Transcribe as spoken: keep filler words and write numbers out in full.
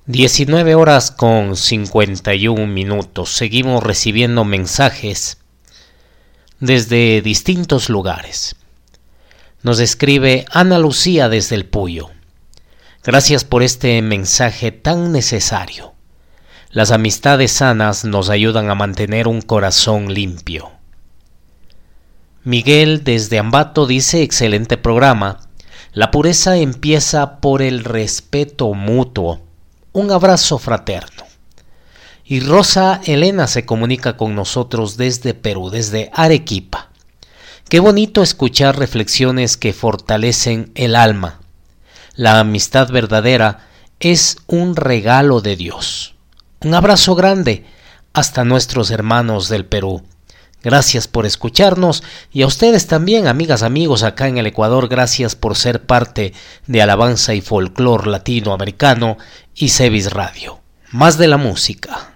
diecinueve horas con cincuenta y un minutos. Seguimos recibiendo mensajes desde distintos lugares. Nos escribe Ana Lucía desde el Puyo. Gracias por este mensaje tan necesario. Las amistades sanas nos ayudan a mantener un corazón limpio. Miguel desde Ambato dice: excelente programa. La pureza empieza por el respeto mutuo. Un abrazo fraterno. Y Rosa Elena se comunica con nosotros desde Perú, desde Arequipa. Qué bonito escuchar reflexiones que fortalecen el alma. La amistad verdadera es un regalo de Dios. Un abrazo grande hasta nuestros hermanos del Perú. Gracias por escucharnos, y a ustedes también, amigas, amigos, acá en el Ecuador, gracias por ser parte de Alabanza y Folclor Latinoamericano y Cevis Radio. Más de la música.